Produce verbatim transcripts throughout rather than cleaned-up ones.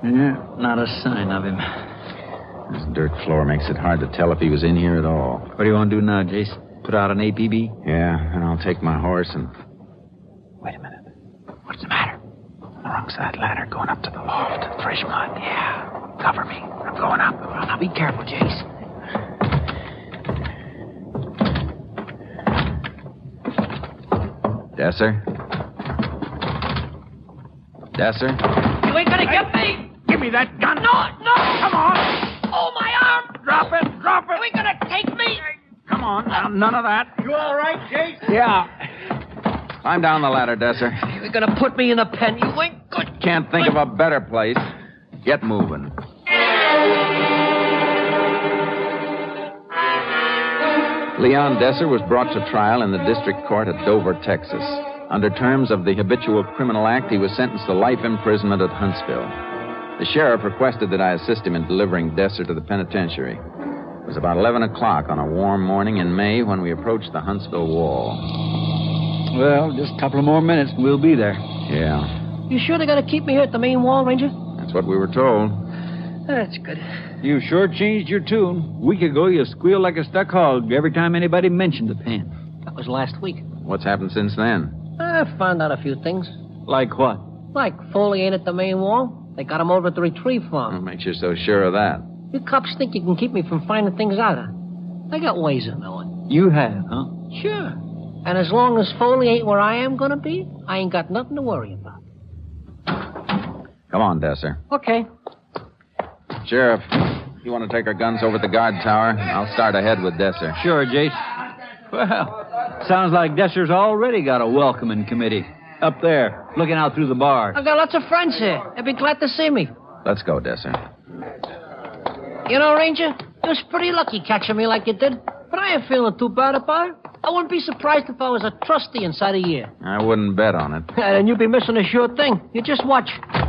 Yeah, not a sign of him. This dirt floor makes it hard to tell if he was in here at all. What do you want to do now, Jace? Put out an A P B? Yeah, and I'll take my horse and... Wait a minute. What's the matter? On the wrong side ladder, going up to the loft. Fresh mud, yeah. Cover me. I'm going up. Now be careful, Jace. Desser? Desser? You ain't gonna get me! Give me that gun. No, no! Come on. Oh, my arm! Drop it. Drop it. You ain't gonna take me! Come on. Now, none of that. You all right, Jace? Yeah. Climb down the ladder, Desser. You're gonna put me in a pen. You ain't good. Can't think of a better place. Get moving. Leon Desser was brought to trial in the district court at Dover, Texas. Under terms of the Habitual Criminal Act, he was sentenced to life imprisonment at Huntsville. The sheriff requested that I assist him in delivering Desser to the penitentiary. It was about eleven o'clock on a warm morning in May when we approached the Huntsville wall. Well, just a couple of more minutes and we'll be there. Yeah, You sure they're gonna keep me here at the main wall, Ranger? that's what we were told. That's good. You sure changed your tune. A week ago, you squealed like a stuck hog every time anybody mentioned the pen. That was last week. What's happened since then? I found out a few things. Like what? Like Foley ain't at the main wall. They got him over at the retrieve farm. What makes you so sure of that? You cops think you can keep me from finding things out, huh? I got ways of knowing. You have, huh? Sure. And as long as Foley ain't where I am gonna be, I ain't got nothing to worry about. Come on, Desser. Okay. Sheriff, you want to take our guns over at the guard tower? I'll start ahead with Desser. Sure, Jace. Well, sounds like Desser's already got a welcoming committee. Up there, looking out through the bar. I've got lots of friends here. They'd be glad to see me. Let's go, Desser. You know, Ranger, you was pretty lucky catching me like you did. But I ain't feeling too bad about it. I wouldn't be surprised if I was a trustee inside a year. I wouldn't bet on it. And you'd be missing a sure thing. You just watch.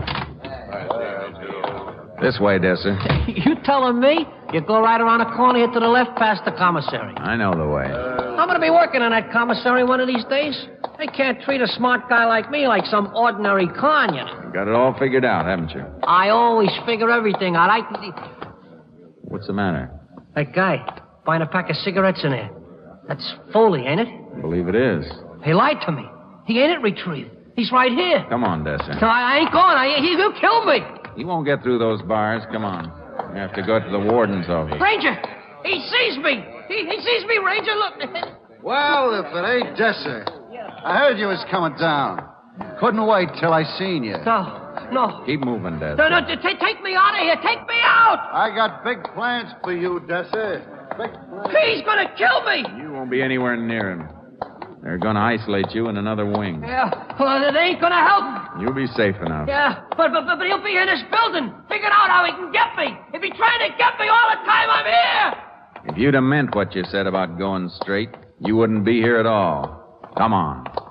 This way, Desser. You telling me? You go right around the corner here to the left past the commissary. I know the way. I'm going to be working in that commissary one of these days. They can't treat a smart guy like me like some ordinary con, you know. You got it all figured out, haven't you? I always figure everything out. I... What's the matter? That guy, buying a pack of cigarettes in there. That's Foley, ain't it? I believe it is. He lied to me. He ain't at retrieve. He's right here. Come on, Desser. No, I ain't going. I, he, he'll kill me. You won't get through those bars. Come on. You have to go to the warden's office. Ranger, he sees me. He, he sees me, Ranger. Look. Well, if it ain't Desser. I heard you was coming down. Couldn't wait till I seen you. No, no. Keep moving, Desser. No, no, t- t- take me out of here. Take me out. I got big plans for you, Desser. Big plans. He's going to kill me. You won't be anywhere near him. They're going to isolate you in another wing. Yeah, well, they ain't going to help. You'll be safe enough. Yeah, but, but but he'll be in this building, figuring out how he can get me. If he's trying to get me all the time I'm here. If you'd have meant what you said about going straight, you wouldn't be here at all. Come on.